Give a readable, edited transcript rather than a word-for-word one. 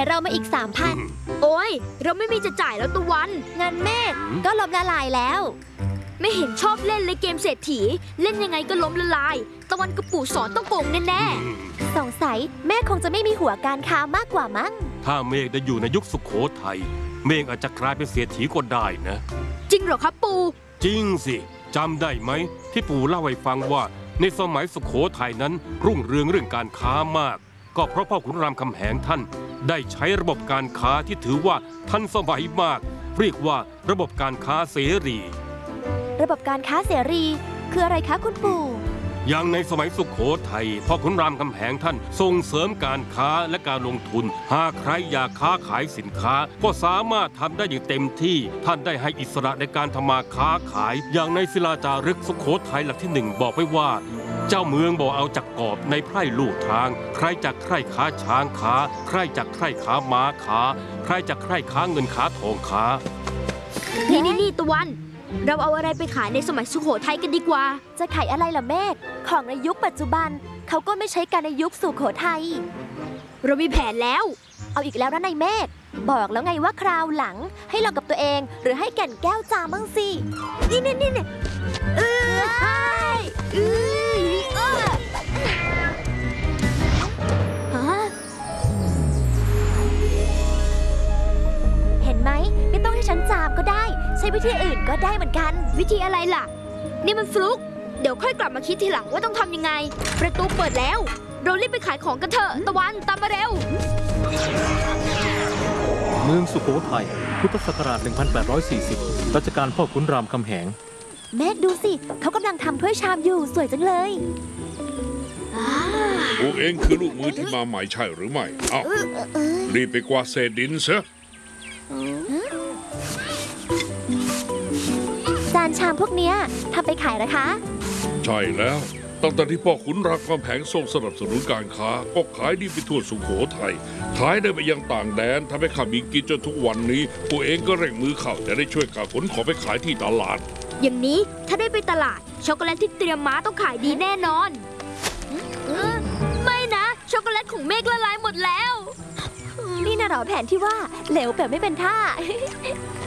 เรามาอีก 3,000 โอ้ยเราไม่มีจะจ่ายแล้วตะวันงั้นเมฆก็ล้มละลายแล้วไม่เห็นชอบเล่นเลยเกมเศรษฐีเล่นยังไงก็ล้มละลายตะวันกับปู่สอนต้องโกงแน่สงสัยแม่คงจะไม่มีหัวการค้ามากกว่ามั้งถ้าเมฆได้อยู่ในยุคสุโขทัยเมฆอาจจะกลายเป็นเศรษฐีก็ได้นะๆจริงเหรอครับปู่จริงสิจำได้ไหมที่ปู่เล่าให้ฟังว่าในสมัยสุโขทัยนั้นรุ่งเรืองเรื่องการค้ามาก ก็เพราะพ่อขุนรามคำแหงท่านได้ใช้ระบบการค้าที่ถือว่าทันสมัยมาก เรียกว่าระบบการค้าเสรีระบบการค้าเสรีคืออะไรคะคุณปู่อย่างในสมัยสุขโขทัยพ่อขุนรามคำแหงท่านส่งเสริมการค้าและการลงทุนหากใครอยากค้าขายสินค้าก็สามารถทำได้อย่างเต็มที่ท่านได้ให้อิสระในการทำมาค้าขายอย่างในศิลาจารึกสุขโขทัยหลักที่ 1บอกไว้ว่าเจ้าเมืองบอกเอาจากกอบในไพร่ลู่ทางใครจากใครค้าช้างค้าใครจากใครค้าม้าค้าใครจากใครค้าเงินค้าทองค้านี่ตะวันเราเอาอะไรไปขายในสมัยสุโขทัยกันดีกว่าจะขายอะไรล่ะเมฆของในยุคปัจจุบันเขาก็ไม่ใช้กันในยุคสุโขทัยเรามีแผนแล้วเอาอีกแล้วนะนายเมฆบอกแล้วไงว่าคราวหลังให้ลองกับตัวเองหรือให้แก่นแก้วจามั่งสินี่เห็นไหมไม่ต้องให้ฉันจามก็ได้ใช้วิธีอื่นก็ได้เหมือนกันวิธีอะไรล่ะนี่มันฟลุกเดี๋ยวค่อยกลับมาคิดทีหลังว่าต้องทำยังไงประตูเปิดแล้วเรารีบไปขายของกันเถอะตะวันตามมาเร็วเมืองสุโขทัยพุทธศักราช 1840 รัชกาลพ่อขุนรามคำแหงเมฆดูสิเขากำลังทำถ้วยชามอยู่สวยจังเลยพวกเองคือลูกมือที่มาใหม่ใช่หรือไม่อ้าวรีบไปกวาดเศษดินซะจานชามพวกเนี้ยทำไปขายนะคะใช่แล้วตั้งแต่ที่พ่อขุนรามคำแหงทรงสนับสนุนการค้าก็ขายดีไปทั่วสุโขทัยขายได้ไปยังต่างแดนทำให้ข้ามีกินจนทุกวันนี้พวกเองก็เร่งมือเข้าจะได้ช่วยข้าขนของไปขายที่ตลาดอย่างนี้ถ้าได้ไปตลาดช็อกโกแลตที่เตรียมมาต้องขายดีแน่นอนไม่นะช็อกโกแลตของเมฆละลายหมดแล้วนี่นะเหรอแผนที่ว่าเหลวแบบไม่เป็นท่า